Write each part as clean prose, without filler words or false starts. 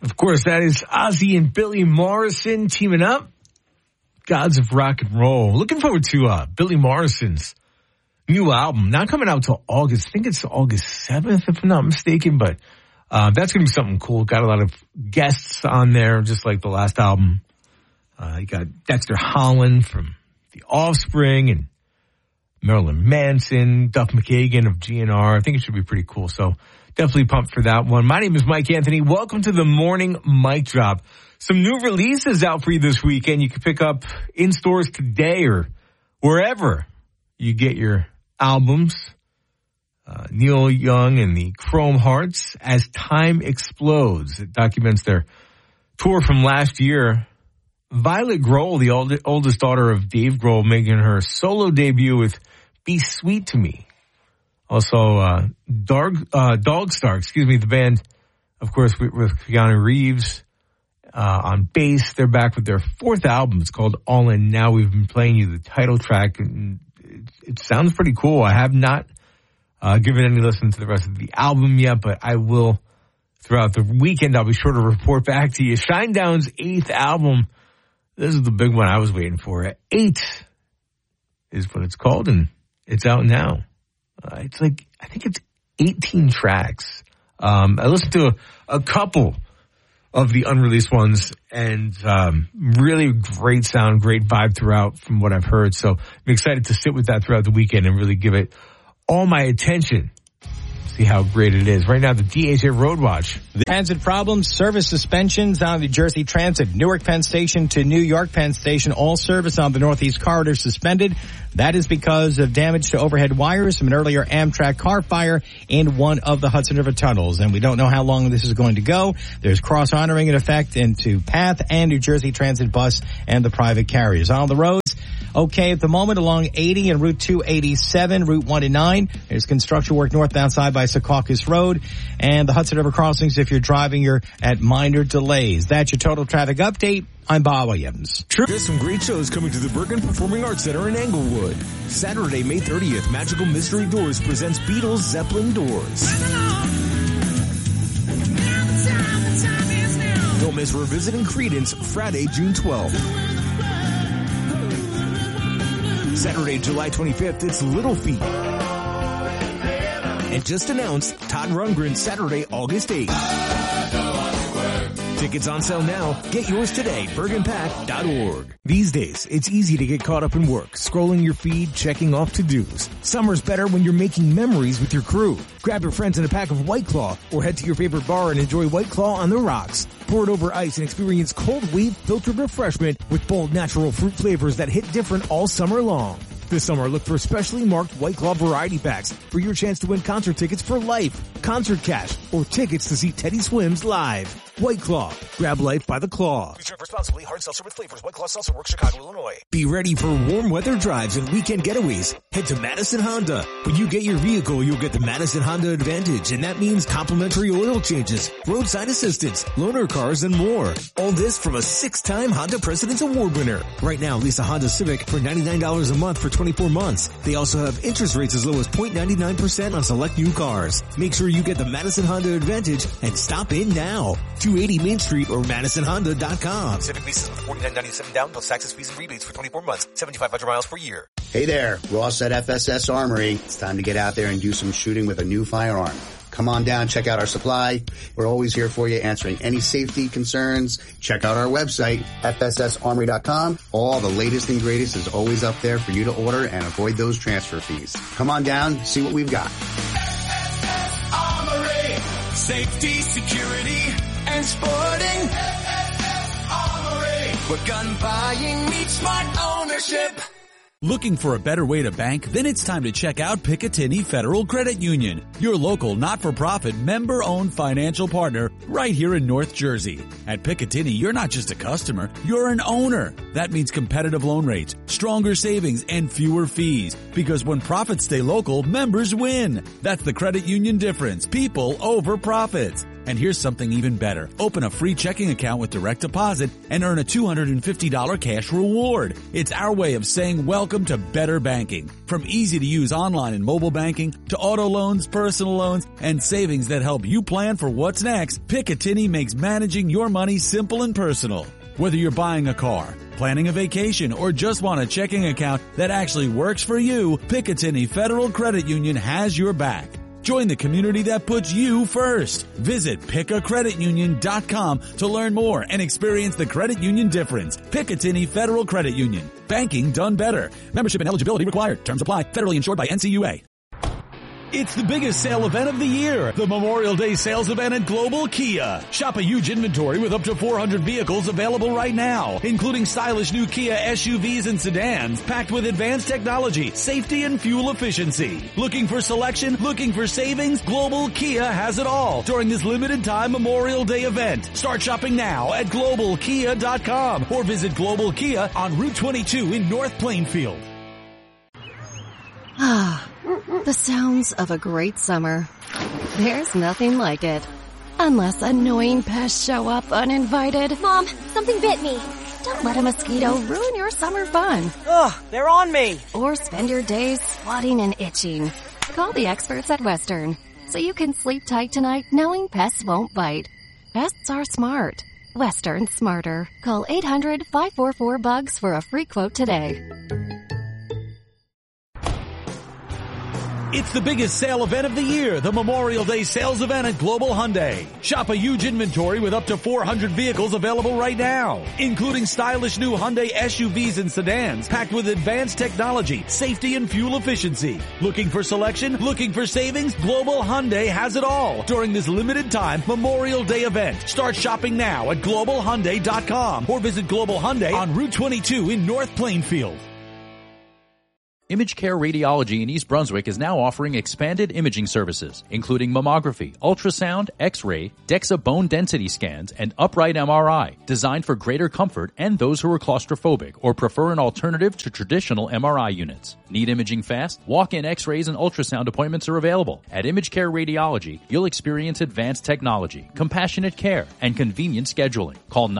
Of course, that is Ozzy and Billy Morrison teaming up. Gods of Rock and Roll. Looking forward to Billy Morrison's new album. Not coming out till August. I think it's August 7th, if I'm not mistaken. But that's going to be something cool. Got a lot of guests on there, just like the last album. You got Dexter Holland from The Offspring and Marilyn Manson, Duff McKagan of GNR. I think it should be pretty cool. So definitely pumped for that one. My name is Mike Anthony. Welcome to the Morning Mic Drop. Some new releases out for you this weekend. You can pick up in stores today or wherever you get your albums. Neil Young and the Chrome Hearts, As Time Explodes. It documents their tour from last year. Violet Grohl, the oldest daughter of Dave Grohl, making her solo debut with Be Sweet to Me. Also, Dogstar, the band, of course, with Keanu Reeves on bass. They're back with their fourth album. It's called All In Now. We've been playing you the title track, and it sounds pretty cool. I have not given any listen to the rest of the album yet, but I will throughout the weekend. I'll be sure to report back to you. Shinedown's 8th album. This is the big one I was waiting for. 8 is what it's called, and it's out now. It's like, I think it's 18 tracks. I listened to a couple of the unreleased ones, and really great sound, great vibe throughout from what I've heard. So I'm excited to sit with that throughout the weekend and really give it all my attention. See how great it is. Right now, the DHA Road Watch. Transit problems, service suspensions on the Jersey Transit, Newark Penn Station to New York Penn Station. All service on the Northeast Corridor suspended. That is because of damage to overhead wires from an earlier Amtrak car fire in one of the Hudson River tunnels. And we don't know how long this is going to go. There's cross-honoring in effect into PATH and New Jersey Transit Bus and the private carriers. On the roads, okay at the moment along 80 and Route 287, Route 1 and 9. There's construction work northbound side by Secaucus Road. And the Hudson River crossings, if you're driving, you're at minor delays. That's your total traffic update. I'm Bob Williams. There's some great shows coming to the Bergen Performing Arts Center in Englewood. Saturday, May 30th, Magical Mystery Doors presents Beatles Zeppelin Doors. Don't miss Revisiting Creedence Friday, June 12th. Saturday, July 25th, it's Little Feat. And just announced, Todd Rundgren, Saturday, August 8th. Tickets on sale now. Get yours today, bergenpack.org. These days, it's easy to get caught up in work, scrolling your feed, checking off to-dos. Summer's better when you're making memories with your crew. Grab your friends and a pack of White Claw, or head to your favorite bar and enjoy White Claw on the rocks. Pour it over ice and experience cold wave filtered refreshment with bold natural fruit flavors that hit different all summer long. This summer, look for specially marked White Claw variety packs for your chance to win concert tickets for life, concert cash, or tickets to see Teddy Swims live. White Claw. Grab life by the claw. Please drink responsibly. Hard seltzer with flavors. White Claw Seltzer Works, Chicago, Illinois. Be ready for warm weather drives and weekend getaways. Head to Madison Honda. When you get your vehicle, you'll get the Madison Honda Advantage, and that means complimentary oil changes, roadside assistance, loaner cars, and more. All this from a 6-time Honda President's Award winner. Right now, lease a Honda Civic for $99 a month for 24 months. They also have interest rates as low as 0.99% on select new cars. Make sure you get the Madison Honda Advantage and stop in now. 280 Main Street or MadisonHonda.com. Civic leases with $49.97 down plus taxes, fees, and rebates for 24 months, 7,500 miles per year. Hey there, Ross at FSS Armory. It's time to get out there and do some shooting with a new firearm. Come on down, check out our supply. We're always here for you, answering any safety concerns. Check out our website, fssarmory.com. All the latest and greatest is always up there for you to order and avoid those transfer fees. Come on down, see what we've got. FSS Armory. Safety, security, and sporting. FSS Armory. Where gun buying meets smart ownership. Looking for a better way to bank? Then it's time to check out Picatinny Federal Credit Union, your local not-for-profit member-owned financial partner right here in North Jersey. At Picatinny, you're not just a customer, you're an owner. That means competitive loan rates, stronger savings, and fewer fees. Because when profits stay local, members win. That's the credit union difference. People over profits. And here's something even better. Open a free checking account with direct deposit and earn a $250 cash reward. It's our way of saying welcome to better banking. From easy-to-use online and mobile banking to auto loans, personal loans, and savings that help you plan for what's next, Picatinny makes managing your money simple and personal. Whether you're buying a car, planning a vacation, or just want a checking account that actually works for you, Picatinny Federal Credit Union has your back. Join the community that puts you first. Visit PicaCreditUnion.com to learn more and experience the credit union difference. Picatinny Federal Credit Union. Banking done better. Membership and eligibility required. Terms apply. Federally insured by NCUA. It's the biggest sale event of the year, the Memorial Day sales event at Global Kia. Shop a huge inventory with up to 400 vehicles available right now, including stylish new Kia SUVs and sedans packed with advanced technology, safety, and fuel efficiency. Looking for selection? Looking for savings? Global Kia has it all during this limited time Memorial Day event. Start shopping now at globalkia.com or visit Global Kia on Route 22 in North Plainfield. The sounds of a great summer. There's nothing like it. Unless annoying pests show up uninvited. Mom, something bit me. Don't let a mosquito ruin your summer fun. Ugh, they're on me. Or spend your days swatting and itching. Call the experts at Western so you can sleep tight tonight knowing pests won't bite. Pests are smart. Western smarter. Call 800-544-BUGS for a free quote today. It's the biggest sale event of the year, the Memorial Day sales event at Global Hyundai. Shop a huge inventory with up to 400 vehicles available right now, including stylish new Hyundai SUVs and sedans packed with advanced technology, safety, and fuel efficiency. Looking for selection? Looking for savings? Global Hyundai has it all during this limited time Memorial Day event. Start shopping now at globalhyundai.com or visit Global Hyundai on Route 22 in North Plainfield. Image Care Radiology in East Brunswick is now offering expanded imaging services, including mammography, ultrasound, X-ray, DEXA bone density scans, and upright MRI, designed for greater comfort and those who are claustrophobic or prefer an alternative to traditional MRI units. Need imaging fast? Walk-in X-rays and ultrasound appointments are available. At Image Care Radiology, you'll experience advanced technology, compassionate care, and convenient scheduling. Call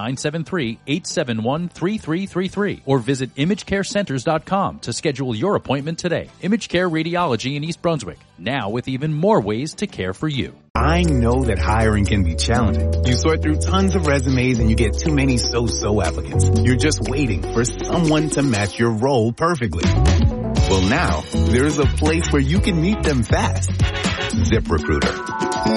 973-871-3333 or visit ImageCareCenters.com to schedule your appointment today. Image Care Radiology in East Brunswick, now with even more ways to care for you. I know that hiring can be challenging. You sort through tons of resumes and you get too many so-so applicants. You're just waiting for someone to match your role perfectly. Well, now there's a place where you can meet them fast. ZipRecruiter.